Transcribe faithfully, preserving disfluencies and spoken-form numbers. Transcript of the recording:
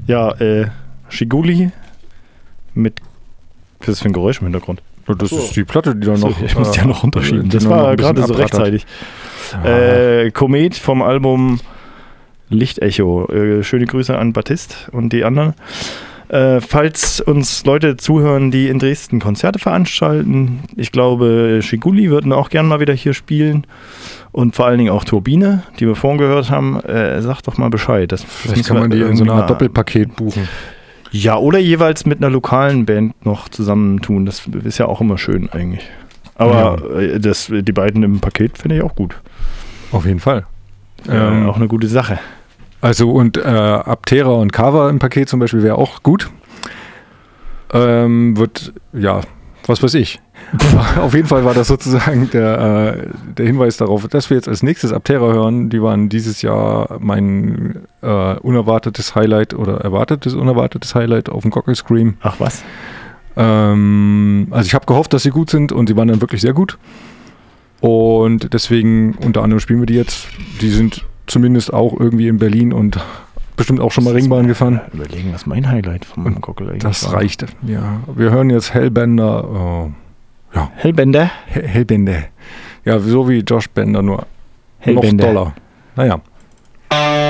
Ja, äh, Shiguli mit. Was ist das für ein Geräusch im Hintergrund? Das so. ist die Platte, die da noch. So, ich muss die ja noch runterschieben. Das war gerade so rechtzeitig. Ah. Äh, Komet vom Album Lichtecho. Äh, schöne Grüße an Baptiste und die anderen. Äh, falls uns Leute zuhören, die in Dresden Konzerte veranstalten, ich glaube, Shiguli würden auch gerne mal wieder hier spielen. Und vor allen Dingen auch Turbine, die wir vorhin gehört haben. Äh, sagt doch mal Bescheid. Das, Vielleicht kann man die in so einer Doppelpaket buchen. Ja, oder jeweils mit einer lokalen Band noch zusammentun. Das ist ja auch immer schön eigentlich. Aber ja. das, die beiden im Paket finde ich auch gut. Auf jeden Fall. Äh, ähm, auch eine gute Sache. Also und äh, Aptera und Kava im Paket zum Beispiel wäre auch gut. Ähm, wird, ja, was weiß ich. Auf jeden Fall war das sozusagen der, äh, der Hinweis darauf, dass wir jetzt als nächstes Aptera hören. Die waren dieses Jahr mein äh, unerwartetes Highlight oder erwartetes unerwartetes Highlight auf dem Gockel Scream. Ach was? Ähm, also ich habe gehofft, dass sie gut sind und sie waren dann wirklich sehr gut. Und deswegen unter anderem spielen wir die jetzt. Die sind zumindest auch irgendwie in Berlin und bestimmt auch schon mal Ringbahn gefahren. Überlegen, was mein Highlight vom Gockel eigentlich Das war. reicht. Ja, wir hören jetzt Hellbender. Oh. Ja. Hellbender? Hell- Hellbender. Ja, so wie Josh Bender, nur Hellbender. noch doller. Naja.